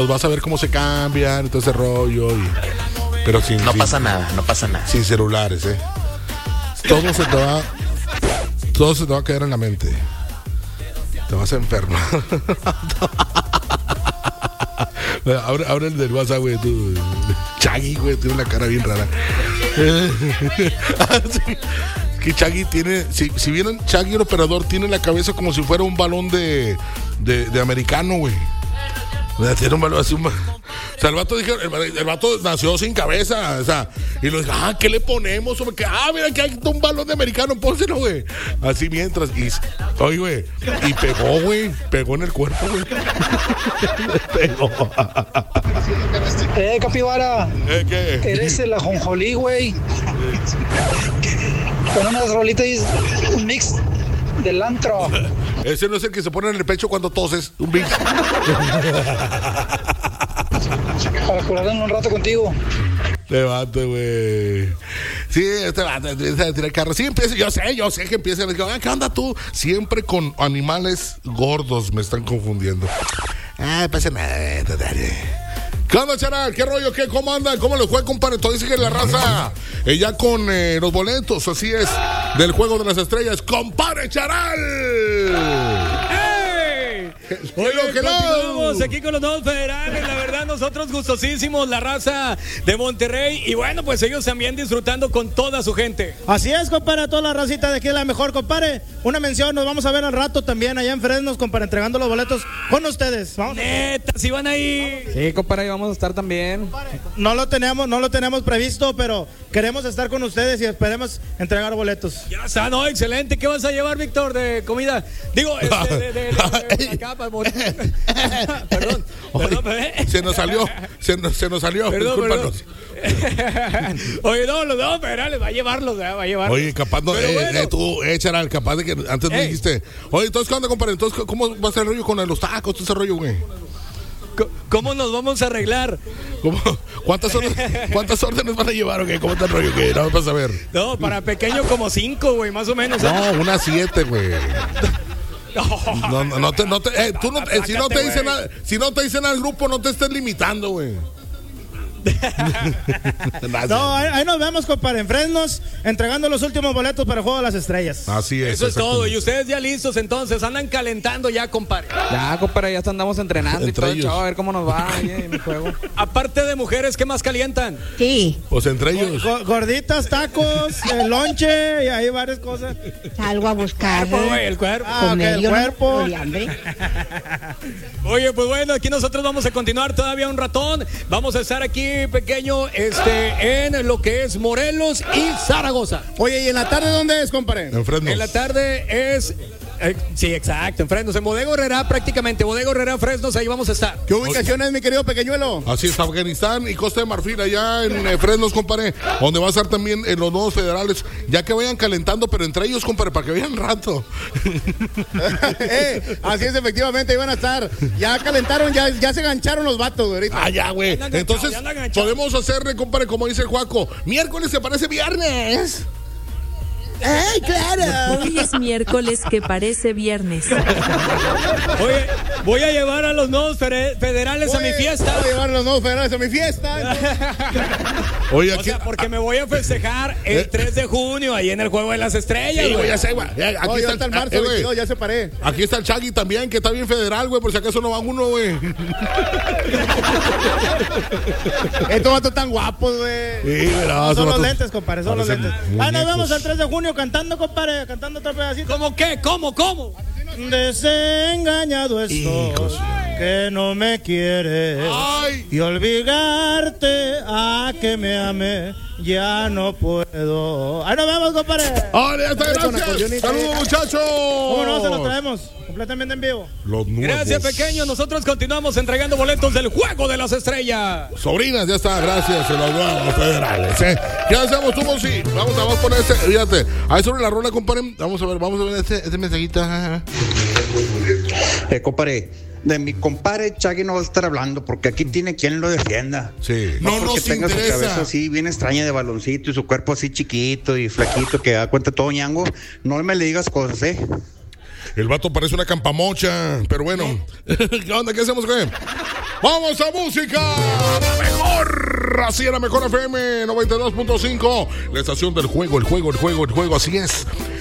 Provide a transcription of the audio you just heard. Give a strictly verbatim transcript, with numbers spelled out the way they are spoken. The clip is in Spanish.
vas a ver cómo se cambian y todo ese rollo. Y, pero sin, No sin, pasa nada, no pasa nada. Sin celulares, ¿eh? Todo se te va. Todo se te va a quedar en la mente. Te vas a enfermar. Abre, abre el del WhatsApp, güey. Tú, Chagui, güey, tiene una cara bien rara. Sí, que Chagui tiene, si, si vieron Chagui el operador, tiene la cabeza como si fuera un balón de, de, de americano, güey. Tiene un balón así, un, o sea, el vato, dije, el, el vato nació sin cabeza, o sea, y lo dije, ah, ¿qué le ponemos? Sobre que, ah, mira que hay un balón de americano, pónselo, güey. Así mientras, y, oye, güey, y pegó, güey, pegó en el cuerpo, güey. Pegó. Eh, capibara. ¿Eh, qué? Eres el ajonjolí, güey. Con unas rolitas y un mix del antro. Ese no es el que se pone en el pecho cuando toses, un mix. Para curarme un rato contigo. Levante, güey. Sí, este vato empieza a tirar carro. Sí, empieza, yo sé, yo sé que empieza. Ah, ¿qué onda tú? Siempre con animales gordos me están confundiendo. Ah, pasa nada. ¿Qué onda, Charal? ¿Qué rollo? ¿Qué? ¿Cómo andan? ¿Cómo les fue, compadre? Todo dice que la raza eh, ya con eh, los boletos, así es, del Juego de las Estrellas. ¡Compadre Charal! ¡Hey! Oye, continuamos aquí con los nuevos federales. La verdad, nosotros gustosísimos, la raza de Monterrey. Y bueno, pues ellos también disfrutando con toda su gente. Así es, compadre, toda la racita de aquí es la mejor, compadre. Una mención, nos vamos a ver al rato también allá en Fresnos, compadre, entregando los boletos con ustedes. ¿Vamos? Neta, si van ahí. Sí, compadre, ahí vamos a estar también. No lo tenemos, no lo tenemos previsto, pero queremos estar con ustedes y esperemos entregar boletos. Ya está, no, excelente. ¿Qué vas a llevar, Víctor, de comida? Digo, este, de, de, de, de, de acá, para morir. Perdón, perdón, bebé. Se nos salió, se nos, se nos salió, perdón, discúlpanos. Perdón. Oye, no, los dos federales, va a llevarlos, va a llevarlos. Oye, capaz, no, eh, bueno. eh, tú, eh, Charal, capaz de que antes me dijiste. Oye, entonces, ¿qué onda, compadre? Entonces, ¿cómo va a ser el rollo con los tacos, todo ese rollo, güey? ¿Cómo nos vamos a arreglar? ¿Cómo? ¿Cuántas, órdenes, ¿Cuántas órdenes van a llevar o qué? ¿Cómo está el rollo? ¿Qué? No, vas a ver. No, para pequeño como cinco, güey, más o menos. No, unas siete, güey. No, no, no te, no te, eh, tú no, eh, si no te dicen nada, si no te dicen al grupo, no te estés limitando, güey. No, ahí, ahí nos vemos, compadre, en Fresnos, entregando los últimos boletos para el Juego de las Estrellas. Así es. Eso es todo. Y ustedes ya listos, entonces, andan calentando ya, compadre. Ya, compadre, ya andamos entrenando entre y todo, ellos. Chavo, a ver cómo nos va ahí en el juego. Aparte de mujeres, ¿qué más calientan? Sí. Pues entre ellos. G- gorditas, tacos, el lonche y ahí varias cosas. Salgo a buscar. El cuerpo, güey, el cuerpo. Ah, comer, okay, el yo cuerpo. No, de hambre. Oye, pues bueno, aquí nosotros vamos a continuar todavía un ratón. Vamos a estar aquí, pequeño, este, en lo que es Morelos y Zaragoza. Oye, ¿y en la tarde dónde es, compadre? En Fresnos. En la tarde es... Eh, sí, exacto, en Fresnos, en Bodega Herrera prácticamente, Bodega Herrera, Fresnos, ahí vamos a estar. ¿Qué ubicación es, mi querido pequeñuelo? Así es, Afganistán y Costa de Marfil, allá en eh, Fresnos, compadre, donde va a estar también en los nuevos federales, ya que vayan calentando, pero entre ellos, compadre, para que vean rato. eh, así es, efectivamente, iban a estar. Ya calentaron, ya, ya se gancharon los vatos, güey. Ah, ya, güey. Entonces, podemos hacerle, compadre, como dice el Juaco, miércoles se parece viernes. ¡Ay, claro! Hoy es miércoles que parece viernes. Oye, voy a llevar a los nuevos federales Oye, a mi fiesta. Voy a llevar a los nuevos federales a mi fiesta. Oye, o aquí, sea, porque me voy a festejar el ¿Eh? tres de junio ahí en el Juego de las Estrellas, sí, güey. ya sé, güey. Aquí Oh, está, está el eh, marzo, güey. veintidós, ya se paré. Aquí está el Chagui también, que está bien federal, güey, por si acaso no va uno, güey. Estos vatos tan guapos, güey. Sí, no, son los lentes, compadre, son los lentes. Ahí nos muñecos. vemos el tres de junio cantando, compadre, cantando otro pedacito. ¿Cómo qué? ¿Cómo? ¿Cómo? Desengañado estoy, que no me quieres. Ay. Y olvidarte a que me ame, ya no puedo. Ahí nos vemos, compadre. ¡Hola, ya está, Con gracias! acordeonista. ¡Saludos, muchachos! ¿Cómo no? Se lo traemos completamente en vivo. Los nuevos. Gracias, pequeño. Nosotros continuamos entregando boletos del Juego de las Estrellas. Sobrinas, ya está, gracias, se los nuevos federales, ¿eh? ¿Qué hacemos, tú, sí? Vamos, vamos a poner este, fíjate, ahí sobre la rola, compadre, vamos a ver, vamos a ver este, este mensajito. Eh, compadre, de mi compadre Chagui no va a estar hablando porque aquí tiene quien lo defienda. Sí. No, No porque nos tenga interesa. su cabeza así bien extraña de baloncito y su cuerpo así chiquito y flaquito que da cuenta todo ñango. No me le digas cosas, ¿eh? El vato parece una campamocha, pero bueno. ¿Qué onda? ¿Qué hacemos, güey? Vamos a música. Mejor. Así era Mejor F M noventa y dos punto cinco. La estación del juego, el juego, el juego, el juego. Así es.